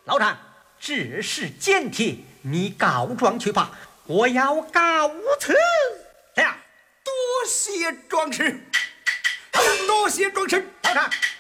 老丈，这是奸帖，你告状去吧，我要告辞。这样， 多谢壮士，多谢壮士， 老丈。